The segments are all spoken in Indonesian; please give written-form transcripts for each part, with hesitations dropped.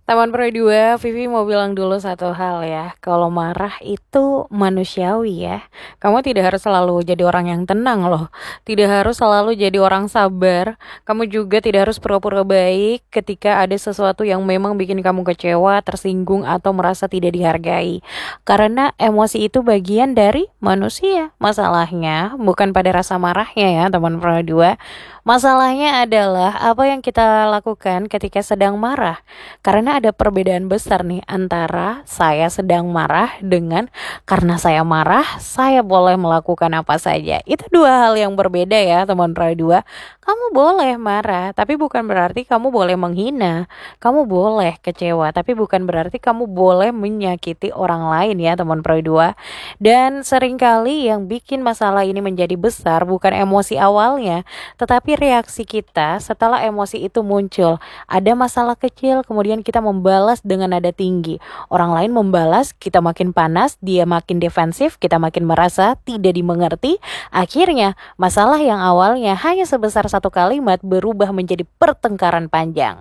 Taman Pro 2, Vivi mau bilang dulu satu hal ya. Kalau marah itu manusiawi ya. Kamu tidak harus selalu jadi orang yang tenang loh. Tidak harus selalu jadi orang sabar. Kamu juga tidak harus pura-pura baik ketika ada sesuatu yang memang bikin kamu kecewa, tersinggung, atau merasa tidak dihargai. Karena emosi itu bagian dari manusia. Masalahnya bukan pada rasa marahnya ya, teman Pro 2. Masalahnya adalah apa yang kita lakukan ketika sedang marah. Karena ada perbedaan besar nih antara saya sedang marah dengan karena saya marah, saya boleh melakukan apa saja. Itu dua hal yang berbeda ya, teman Roy 2. Kamu boleh marah, tapi bukan berarti kamu boleh menghina. Kamu boleh kecewa, tapi bukan berarti kamu boleh menyakiti orang lain ya, teman Roy 2. Dan seringkali yang bikin masalah ini menjadi besar bukan emosi awalnya, tetapi reaksi kita setelah emosi itu muncul. Ada masalah kecil, kemudian kita membalas dengan nada tinggi. Orang lain membalas, kita makin panas, dia makin defensif, kita makin merasa tidak dimengerti. Akhirnya, masalah yang awalnya hanya sebesar satu kalimat berubah menjadi pertengkaran panjang.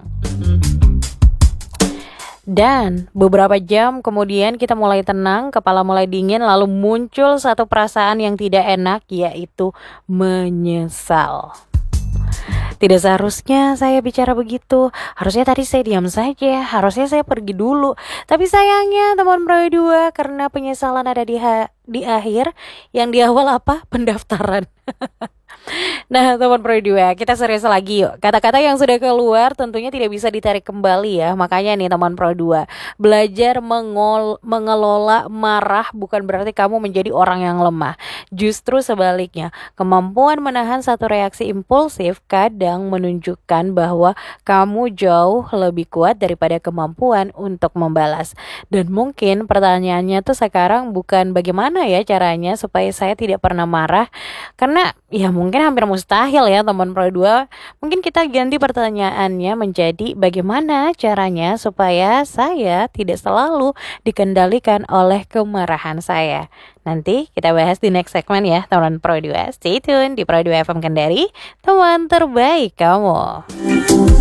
Dan beberapa jam kemudian kita mulai tenang, kepala mulai dingin, lalu muncul satu perasaan yang tidak enak, yaitu menyesal. Tidak seharusnya saya bicara begitu. Harusnya tadi saya diam saja. Harusnya saya pergi dulu. Tapi sayangnya teman Pro 2, karena penyesalan ada di akhir, yang di awal apa? Pendaftaran. Nah, teman Pro 2, kita serius lagi yuk. Kata-kata yang sudah keluar tentunya tidak bisa ditarik kembali ya. Makanya nih teman Pro 2, belajar mengelola marah bukan berarti kamu menjadi orang yang lemah. Justru sebaliknya, kemampuan menahan satu reaksi impulsif kadang menunjukkan bahwa kamu jauh lebih kuat daripada kemampuan untuk membalas. Dan mungkin pertanyaannya tuh sekarang bukan bagaimana ya caranya supaya saya tidak pernah marah, karena ya mungkin hampir mustahil ya teman Pro 2. Mungkin kita ganti pertanyaannya menjadi bagaimana caranya supaya saya tidak selalu dikendalikan oleh kemarahan saya. Nanti kita bahas di next segment ya teman Pro 2. Stay tune di Pro 2 FM Kendari, teman terbaik kamu.